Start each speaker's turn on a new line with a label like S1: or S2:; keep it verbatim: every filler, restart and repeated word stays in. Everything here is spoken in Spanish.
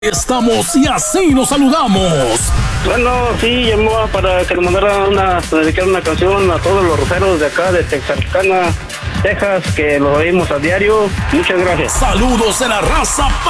S1: Estamos y así nos saludamos.
S2: Bueno, sí, llamó para que le mandara una, dedicar una canción a todos los roceros de acá, de Texarkana, Texas, que los oímos a diario. Muchas gracias.
S1: Saludos de la raza